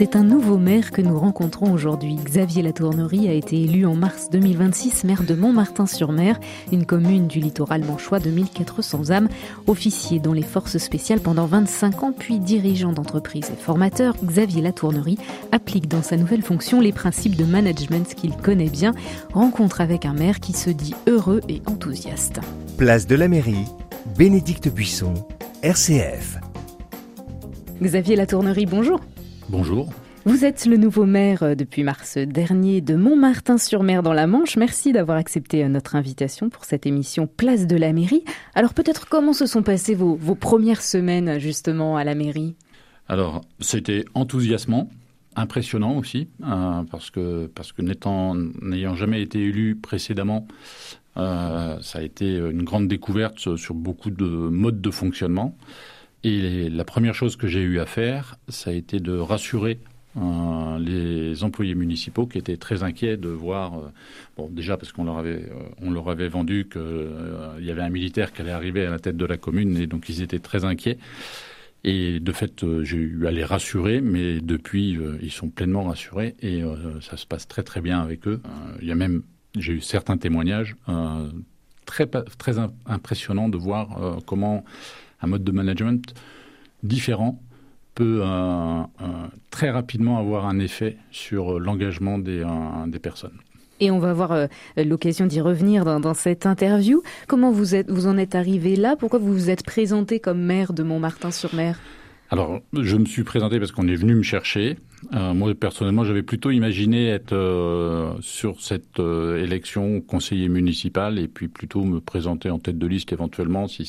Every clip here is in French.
C'est un nouveau maire que nous rencontrons aujourd'hui. Xavier Latournerie a été élu en mars 2026 maire de Montmartin-sur-Mer, une commune du littoral manchois de 1400 âmes. Officier dans les forces spéciales pendant 25 ans, puis dirigeant d'entreprise et formateur, Xavier Latournerie applique dans sa nouvelle fonction les principes de management qu'il connaît bien. Rencontre avec un maire qui se dit heureux et enthousiaste. Place de la Mairie, Bénédicte Buisson, RCF. Xavier Latournerie, bonjour. Bonjour. Vous êtes le nouveau maire depuis mars dernier de Montmartin-sur-Mer dans la Manche. Merci d'avoir accepté notre invitation pour cette émission Place de la Mairie. Alors peut-être comment se sont passées vos premières semaines justement à la mairie ? Alors c'était enthousiasmant, impressionnant aussi, parce que n'ayant jamais été élu précédemment, ça a été une grande découverte sur beaucoup de modes de fonctionnement. Et la première chose que j'ai eu à faire, ça a été de rassurer les employés municipaux qui étaient très inquiets de voir, déjà parce qu'on leur avait vendu qu'il y avait un militaire qui allait arriver à la tête de la commune, et donc ils étaient très inquiets. Et de fait, j'ai eu à les rassurer, mais depuis, ils sont pleinement rassurés et ça se passe très très bien avec eux. J'ai eu certains témoignages très impressionnants de voir comment un mode de management différent peut très rapidement avoir un effet sur l'engagement des personnes. Et on va avoir l'occasion d'y revenir dans cette interview. Comment vous en êtes arrivé là ? Pourquoi vous vous êtes présenté comme maire de Montmartin-sur-Mer ? Alors, je me suis présenté parce qu'on est venu me chercher. Moi, personnellement, j'avais plutôt imaginé être sur cette élection conseiller municipal et puis plutôt me présenter en tête de liste éventuellement si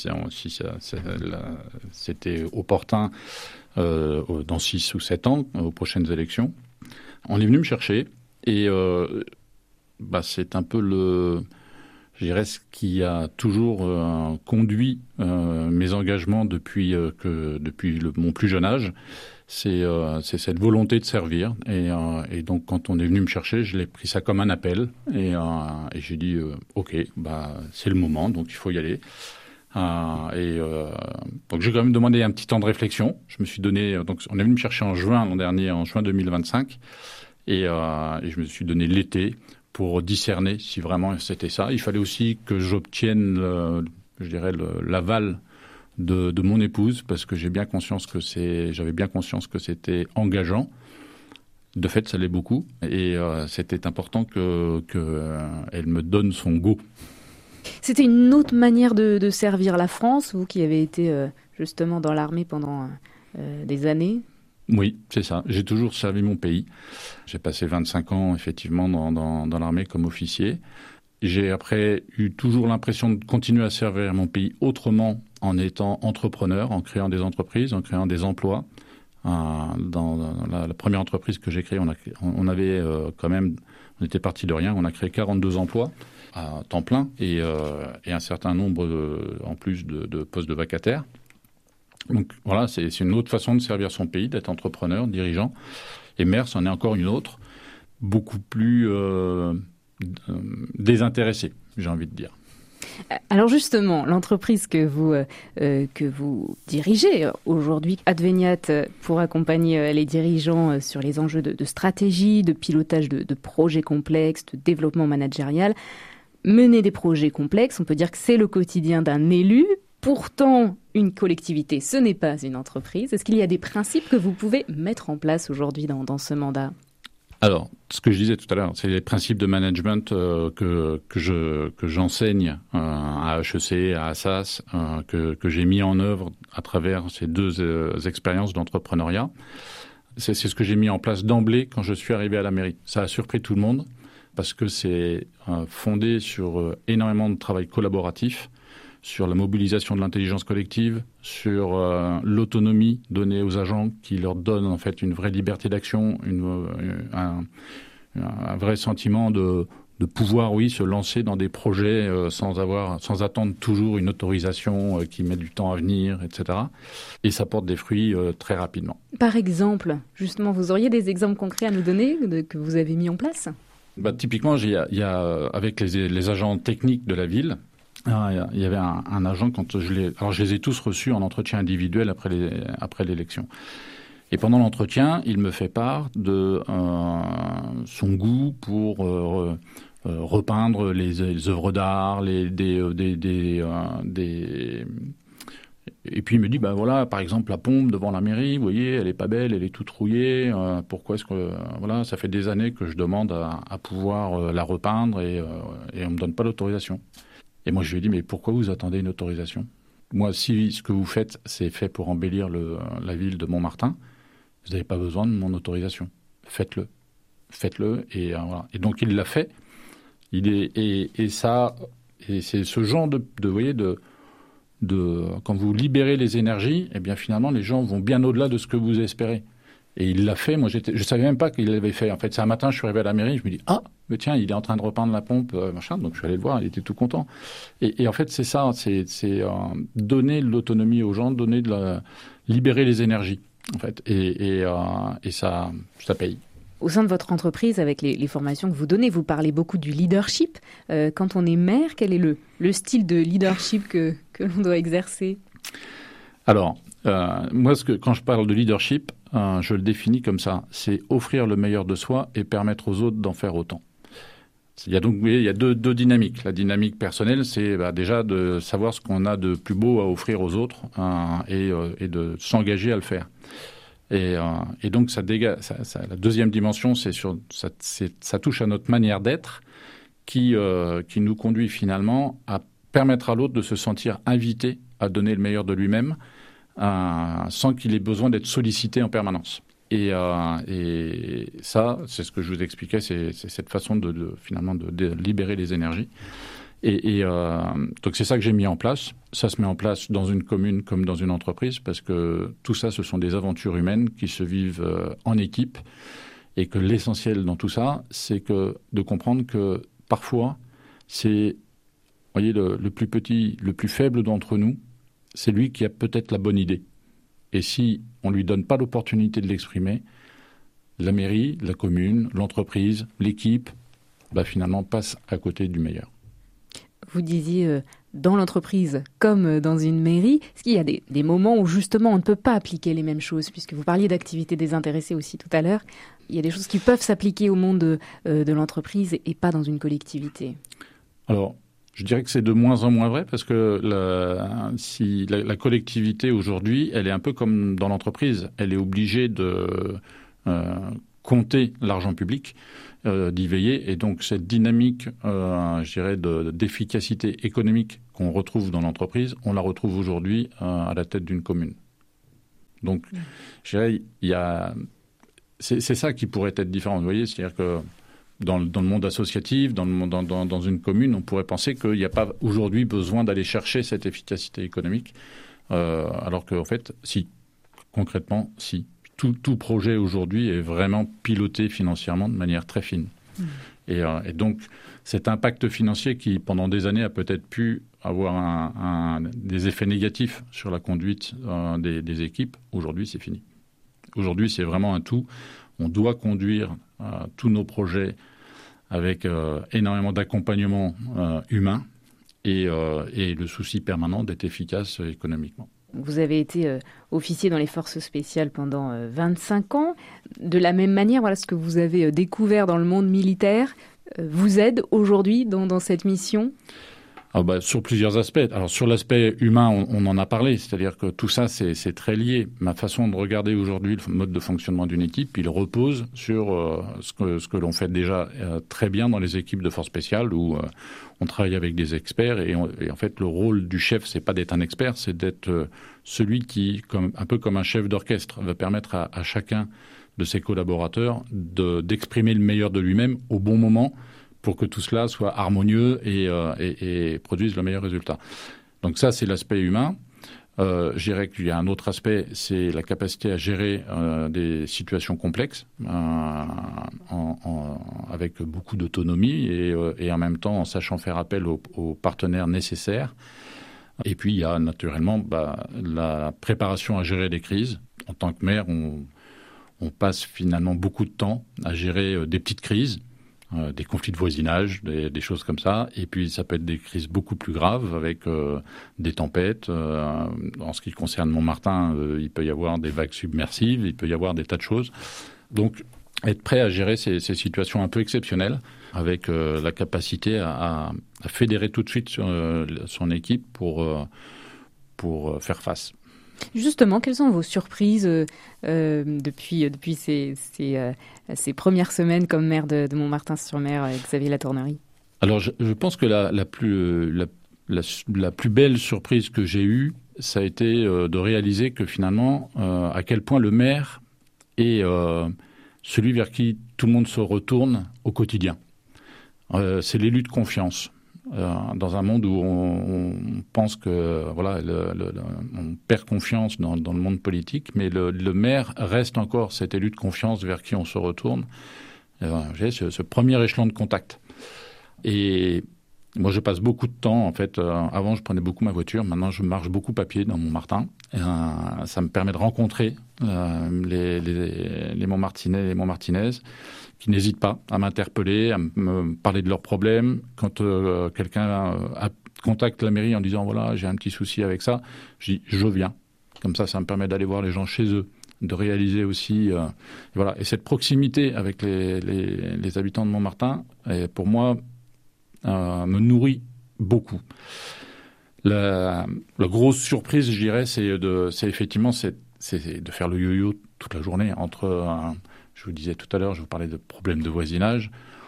c'était opportun dans 6 ou 7 ans, aux prochaines élections. On est venu me chercher et c'est un peu ce qui a toujours conduit mes engagements depuis mon plus jeune âge. C'est cette volonté de servir. Et donc, quand on est venu me chercher, je l'ai pris ça comme un appel. Et j'ai dit, OK, c'est le moment, donc il faut y aller. Donc, j'ai quand même demandé un petit temps de réflexion. Je me suis donné... Donc, on est venu me chercher en juin l'an dernier, en juin 2025. Et je me suis donné l'été pour discerner si vraiment c'était ça. Il fallait aussi que j'obtienne, l'aval de mon épouse, parce que j'avais bien conscience que c'était engageant. De fait, ça l'est beaucoup. Et c'était important qu'elle me donne son go. C'était une autre manière de servir la France, vous qui avez été justement dans l'armée pendant des années. Oui, c'est ça. J'ai toujours servi mon pays. J'ai passé 25 ans, effectivement, dans l'armée comme officier. J'ai après eu toujours l'impression de continuer à servir mon pays autrement en étant entrepreneur, en créant des entreprises, en créant des emplois. Dans la première entreprise que j'ai créée, on avait on était parti de rien. On a créé 42 emplois à temps plein et un certain nombre en plus de postes de vacataires. Donc voilà, c'est une autre façon de servir son pays, d'être entrepreneur, dirigeant. Et maire, c'en est encore une autre, beaucoup plus désintéressée, j'ai envie de dire. Alors justement, l'entreprise que vous dirigez aujourd'hui, Adveniat, pour accompagner les dirigeants sur les enjeux de stratégie, de pilotage de projets complexes, de développement managérial, mener des projets complexes, on peut dire que c'est le quotidien d'un élu. Pourtant, une collectivité, ce n'est pas une entreprise. Est-ce qu'il y a des principes que vous pouvez mettre en place aujourd'hui dans ce mandat ? Alors, ce que je disais tout à l'heure, c'est les principes de management que j'enseigne à HEC, à Assas, que j'ai mis en œuvre à travers ces 2 expériences d'entrepreneuriat. C'est ce que j'ai mis en place d'emblée quand je suis arrivé à la mairie. Ça a surpris tout le monde parce que c'est fondé sur énormément de travail collaboratif, sur la mobilisation de l'intelligence collective, sur l'autonomie donnée aux agents qui leur donne en fait une vraie liberté d'action, un vrai sentiment de pouvoir, se lancer dans des projets sans attendre toujours une autorisation qui met du temps à venir, etc. Et ça porte des fruits très rapidement. Par exemple, justement, vous auriez des exemples concrets à nous donner que vous avez mis en place ? Typiquement, il y a avec les agents techniques de la ville, il y avait un agent, je les ai tous reçus en entretien individuel après l'élection. Et pendant l'entretien, il me fait part de son goût pour repeindre les œuvres d'art, et puis il me dit, voilà, par exemple, la pompe devant la mairie, vous voyez, elle est pas belle, elle est toute rouillée. Pourquoi est-ce que, voilà, ça fait des années que je demande à pouvoir la repeindre et on me donne pas l'autorisation. Et moi, je lui ai dit, mais pourquoi vous attendez une autorisation ? Moi, si ce que vous faites, c'est fait pour embellir la ville de Montmartin, vous n'avez pas besoin de mon autorisation. Faites-le. Faites-le. Et voilà. Et donc, il l'a fait. Et c'est ce genre de vous voyez, quand vous libérez les énergies, eh bien, finalement, les gens vont bien au-delà de ce que vous espérez. Et il l'a fait. Moi, je savais même pas qu'il l'avait fait. En fait, c'est un matin, je suis arrivé à la mairie, je me dis, mais tiens, il est en train de repeindre la pompe, machin. Donc, je suis allé le voir, il était tout content. Et en fait, c'est ça, c'est donner de l'autonomie aux gens, libérer les énergies, en fait. Et ça paye. Au sein de votre entreprise, avec les formations que vous donnez, vous parlez beaucoup du leadership. Quand on est maire, quel est le style de leadership que l'on doit exercer ? Alors, moi, quand je parle de leadership, je le définis comme ça. C'est offrir le meilleur de soi et permettre aux autres d'en faire autant. Il y a donc, vous voyez, il y a deux dynamiques. La dynamique personnelle, c'est déjà de savoir ce qu'on a de plus beau à offrir aux autres et de s'engager à le faire. Et donc, la deuxième dimension, ça touche à notre manière d'être qui nous conduit finalement à permettre à l'autre de se sentir invité à donner le meilleur de lui-même sans qu'il ait besoin d'être sollicité en permanence. Et ça, c'est ce que je vous expliquais, c'est cette façon finalement de libérer les énergies. Donc c'est ça que j'ai mis en place. Ça se met en place dans une commune comme dans une entreprise parce que tout ça, ce sont des aventures humaines qui se vivent en équipe et que l'essentiel dans tout ça, c'est de comprendre que parfois, c'est, vous voyez, le plus petit, le plus faible d'entre nous, c'est lui qui a peut-être la bonne idée. Et si on ne lui donne pas l'opportunité de l'exprimer, la mairie, la commune, l'entreprise, l'équipe, finalement passe à côté du meilleur. Vous disiez dans l'entreprise comme dans une mairie, est-ce qu'il y a des moments où justement on ne peut pas appliquer les mêmes choses, puisque vous parliez d'activités désintéressées aussi tout à l'heure, il y a des choses qui peuvent s'appliquer au monde de l'entreprise et pas dans une collectivité? Alors, je dirais que c'est de moins en moins vrai parce que la collectivité aujourd'hui, elle est un peu comme dans l'entreprise. Elle est obligée de compter l'argent public, d'y veiller. Et donc cette dynamique, je dirais, d'efficacité économique qu'on retrouve dans l'entreprise, on la retrouve aujourd'hui à la tête d'une commune. Donc, je dirais, c'est ça qui pourrait être différent. Vous voyez, c'est-à-dire que dans le monde associatif, dans une commune, on pourrait penser qu'il n'y a pas aujourd'hui besoin d'aller chercher cette efficacité économique, alors qu'en fait, si, concrètement, si. Tout projet aujourd'hui est vraiment piloté financièrement de manière très fine. Et donc, cet impact financier qui, pendant des années, a peut-être pu avoir des effets négatifs sur la conduite des équipes, aujourd'hui, c'est fini. Aujourd'hui, c'est vraiment un tout. On doit conduire tous nos projets avec énormément d'accompagnement humain et le souci permanent d'être efficace économiquement. Vous avez été officier dans les forces spéciales pendant 25 ans. De la même manière, voilà, ce que vous avez découvert dans le monde militaire vous aide aujourd'hui dans cette mission ? Sur plusieurs aspects. Alors sur l'aspect humain, on en a parlé, c'est-à-dire que tout ça, c'est très lié. Ma façon de regarder aujourd'hui le mode de fonctionnement d'une équipe, il repose sur ce que l'on fait déjà très bien dans les équipes de force spéciale où on travaille avec des experts et en fait le rôle du chef, c'est pas d'être un expert, c'est d'être celui qui, un peu comme un chef d'orchestre, va permettre à chacun de ses collaborateurs d'exprimer le meilleur de lui-même au bon moment, pour que tout cela soit harmonieux et produise le meilleur résultat. Donc ça, c'est l'aspect humain. Je dirais qu'il y a un autre aspect, c'est la capacité à gérer des situations complexes avec beaucoup d'autonomie et en même temps en sachant faire appel aux partenaires nécessaires. Et puis, il y a naturellement la préparation à gérer les crises. En tant que maire, on passe finalement beaucoup de temps à gérer des petites crises. des conflits de voisinage, des choses comme ça. Et puis ça peut être des crises beaucoup plus graves avec des tempêtes. En ce qui concerne Montmartin, il peut y avoir des vagues submersives, il peut y avoir des tas de choses. Donc être prêt à gérer ces situations un peu exceptionnelles avec la capacité à fédérer tout de suite son équipe pour faire face. Justement, quelles sont vos surprises depuis ces premières semaines comme maire de Montmartin-sur-Mer, Xavier Latournerie? Alors, je pense que la plus belle surprise que j'ai eue, ça a été de réaliser que finalement, à quel point le maire est celui vers qui tout le monde se retourne au quotidien. C'est l'élu de confiance. Dans un monde où on pense que on perd confiance dans le monde politique, mais le maire reste encore cet élu de confiance vers qui on se retourne. J'ai ce premier échelon de contact. Et moi, je passe beaucoup de temps, en fait. Avant, je prenais beaucoup ma voiture. Maintenant, je marche beaucoup à pied dans Montmartin. Ça me permet de rencontrer les Montmartinais et les Montmartinaises qui n'hésitent pas à m'interpeller, à me parler de leurs problèmes. Quand quelqu'un contacte la mairie en disant « voilà, j'ai un petit souci avec ça », je dis « je viens ». Comme ça me permet d'aller voir les gens chez eux, de réaliser aussi... voilà. Et cette proximité avec les habitants de Montmartin, pour moi, me nourrit beaucoup. La grosse surprise, je dirais, c'est effectivement de faire le yo-yo toute la journée entre... je vous disais tout à l'heure, je vous parlais de problèmes de voisinage,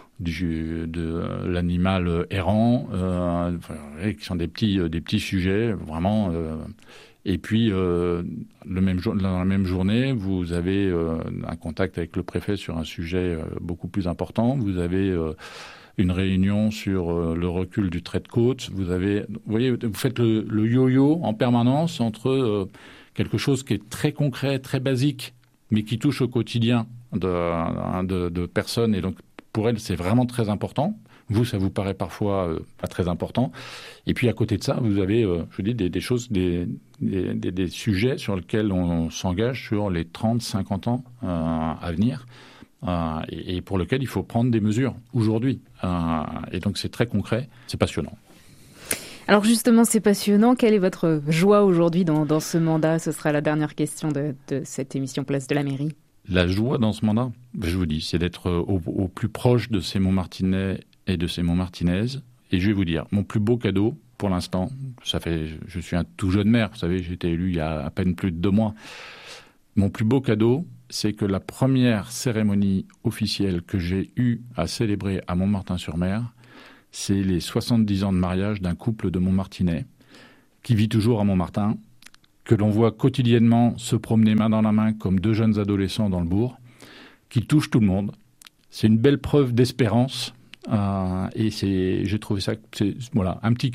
de l'animal errant, qui sont des petits sujets, vraiment. Et puis, dans la même journée, vous avez un contact avec le préfet sur un sujet beaucoup plus important. Vous avez une réunion sur le recul du trait de côte. Vous voyez, vous faites le yo-yo en permanence entre quelque chose qui est très concret, très basique, mais qui touche au quotidien de personnes. Et donc, pour elles, c'est vraiment très important. Vous, ça vous paraît parfois pas très important. Et puis, à côté de ça, vous avez, je vous dis, des choses, des sujets sur lesquels on s'engage sur les 30, 50 ans à venir. Et pour lequel il faut prendre des mesures aujourd'hui. Et donc, c'est très concret, c'est passionnant. Alors justement, c'est passionnant. Quelle est votre joie aujourd'hui dans ce mandat? Ce sera la dernière question de cette émission Place de la Mairie. La joie dans ce mandat, je vous dis, c'est d'être au plus proche de ces Montmartinais et de ces Montmartinaises. Et je vais vous dire, mon plus beau cadeau, pour l'instant, je suis un tout jeune maire, vous savez, j'ai été élu il y a à peine plus de 2 mois. Mon plus beau cadeau, c'est que la première cérémonie officielle que j'ai eue à célébrer à Montmartin-sur-Mer, c'est les 70 ans de mariage d'un couple de Montmartinais qui vit toujours à Montmartin, que l'on voit quotidiennement se promener main dans la main comme 2 jeunes adolescents dans le bourg, qui touche tout le monde. C'est une belle preuve d'espérance et j'ai trouvé ça, un petit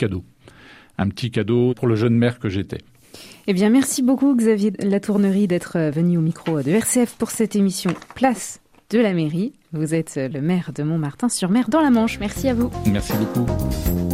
cadeau pour le jeune maire que j'étais. Eh bien, merci beaucoup Xavier Latournerie d'être venu au micro de RCF pour cette émission Place de la Mairie. Vous êtes le maire de Montmartin-sur-Mer dans la Manche. Merci à vous. Merci beaucoup.